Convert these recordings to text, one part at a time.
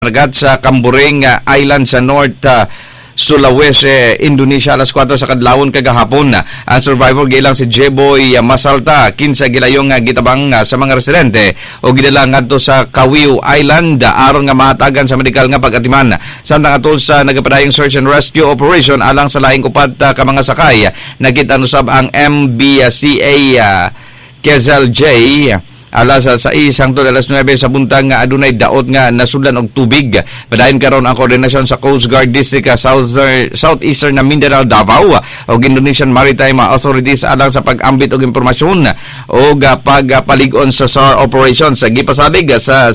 Nagat sa Camburing Island sa North Sulawesi, Indonesia alas 4 sa kadlawon kagahapon. Ang survivor gilang si Jeboy Masalta, kinsa gilayong gitabang sa mga residente o gidala ngadto sa Kawiu Island aron nga mahatagan sa medikal nga pag-atiman. Samtang atol sa nagapadayong search and rescue operation alang sa laing upat ka mga sakay, nakita usab ang MBCA Quezal J alas sa isang to alas 9 sa buntag nga adunay daot nga nasudlan og tubig. Padayon karon ang koordinasyon sa Coast Guard District Southeastern na Mindanao, Davao o Indonesian Maritime Authorities alang sa pag-ambit og impormasyon o pagpalig-on sa SAR operations. Gipasalig sa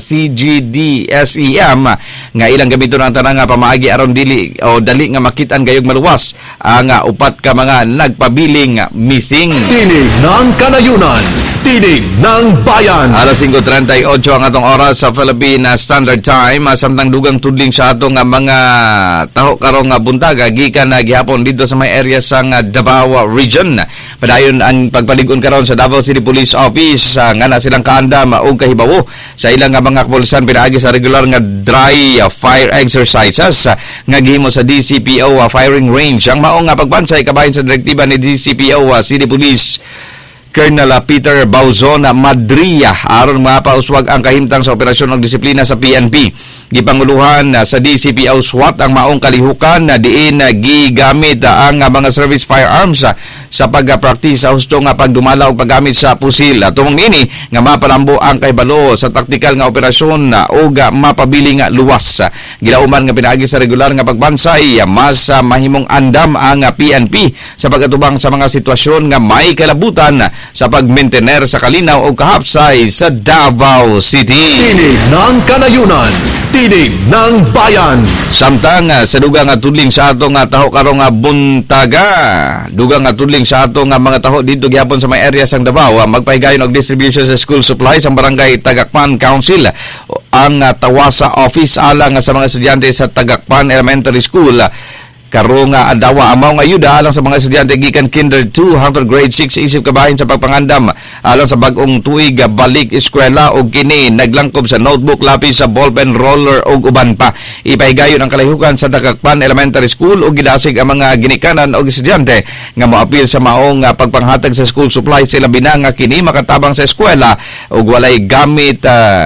CGDSEM nga ilang gamiton ang tanang pamaagi aron dili o dali nga makitaan gayog maluwas ang upat ka mga nagpabiling missing. Tinig ng kanayunan, tinig ng bayan. Alas 5:38 ang atong oras sa Philippine Standard Time. Samtang dugang tudling sa atong mga taho karong buntaga gikan na gihapon dito sa may area sang Davao Region. Padayon ang pagpalig-on karon sa Davao City Police Office nga na silang kaandam og kahibawo sa ilang mga kapulisan pinaagi sa regular nga dry fire exercises nga gihimo sa DCPO firing range. Ang mao nga pagbansay kabahin sa direktiba ni DCPO City Police Colonel Peter Bauzon Madria aron mapauswag ang kahimtang sa operasyon ng disiplina sa PNP. Gipanguluhan sa DCPO SWAT ang maong kalihukan na diin gigamit ang mga service firearms sa pagpraktis sa husto nga pagdumala o paggamit sa pusil. Tumong nini nga mapalambo ang kaibalo sa taktikal nga operasyon o mapabili nga luwas. Gilauman nga pinaagi sa regular nga pagbansay, mas mahimong andam ang PNP sa pag-atubang sa mga sitwasyon nga may kalabutan sa pag-maintainer sa kalinaw o kahapsay sa Davao City. Tinig ng kanayunan, tinig ng bayan. Samtang sa dugang nga tudling sa ato nga taho karong buntaga, dugang nga tudling sa ato nga mga taho dito gihapon sa may area sang Davao, magpahigayon og distribution sa school supplies ang barangay Tagakpan Council ang Tawasa Office alang sa mga estudyante sa Tagakpan Elementary School. Karong adawa amaw nga ayuda alang sa mga estudyante gikan Kinder 2 hangtod grade 6 isip kabahin sa pagpangandam alang sa bag-ong tuig balik eskwela og kini naglangkob sa notebook, lapis, sa ballpen, roller og uban pa. Ipahigayon ang kalahukan sa Tagakpan Elementary School og gidasig ang mga ginikanan og estudyante nga moapil sa maong pagpanghatag sa school supplies sila binang nga kini makatabang sa eskwela og walay gamit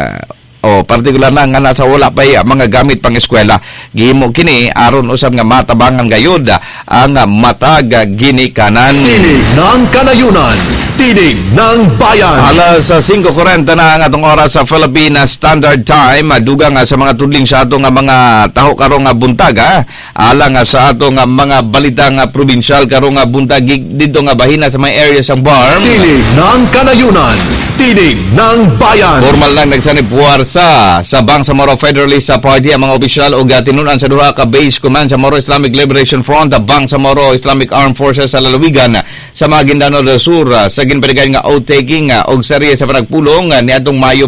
partikular na nga nasa wala pa mga gamit pang eskwela. Gihimo kini aron usab nga matabangan gayud ang matag ginikanan. Tinig ng kanayunan, tinig ng bayan. Alas 5:40 na ang atong oras sa Philippine Standard Time. Dugang sa mga tudling sa atong mga taho karong buntaga alang sa atong mga balitang probinsyal karong buntag dito nga bahina sa may area sang Barm. Tinig ng kanayunan, tinig ng bayan. Formal lang nagsanib sa Bangsamoro Federalist Party ang mga opisyal o tinunan sa duha ka base command sa Moro Islamic Liberation Front, Bangsamoro Islamic Armed Forces sa lalawigan sa mga Guindanao del Sur sa ginpanigan nga oath-taking og serye sa panagpulong niadtong Mayo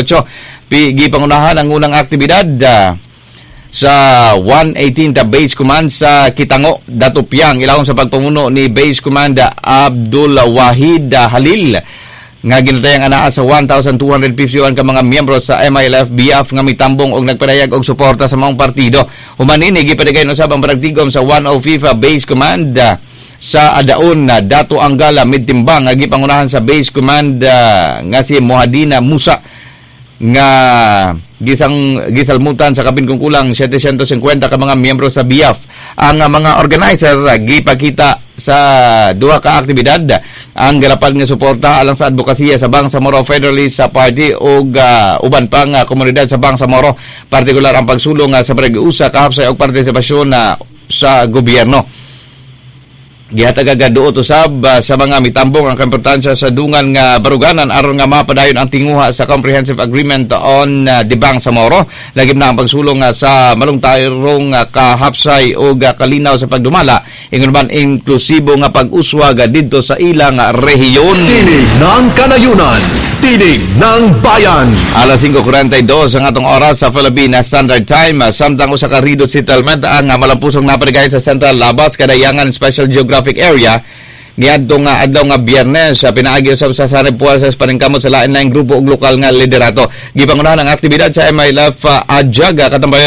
28. Gipangunahan ang unang aktibidad sa 118th Base Command sa Kitango, Datupiang, ilawom sa pagpamuno ni Base Command Abdul Wahid Halil nga ginatayang anaa sa 1,251 ka mga miyembro sa MILF-BF nga mitambong og nagpadayag og suporta sa maong partido. Human ini gipadayon usab ang panagtigom sa 105th Base Command sa Adaon Dato Anggala Midtimbang nga gipangunahan sa Base Command nga si Mohadina Musa nga gisalmutan sa kapin kung kulang 750 ka mga miyembro sa BF. Ang mga organizer gipakita sa duha ka aktibidad ang galapad nga suporta alang sa advokasya sa Bangsamoro Federalist Party ug uban pang komunidad sa Bangsamoro, partikular ang pagsulong sa pag-usa kahapsay og partisipasyon sa gobyerno. Gihatag agad duot usab sa mga mitambong ang importansya sa dungan nga baruganan aron nga mapadayon ang tinguha sa Comprehensive Agreement on the Bangsamoro. Lagim na ang pagsulong sa malungtayong kahapsay o kalinaw sa pagdumala, ingon man inklusibo nga pag-uswag didto sa ilang rehiyon. Tinig ng kanayunan, tinig ng bayan. Alas 5:42 ang atong oras sa Philippine Standard Time. Samtang usa ka redot settlement ang malampusong napadigay sa Central Labas, Kadayangan Special Geographic Area Giadto nga adlaw nga Biyernes pinaagi sa Sanay sa paningkamot sa lain-laing grupo ug lokal nga liderato. Gipangunahan ang aktibidad sa MILF Adjaga katambayan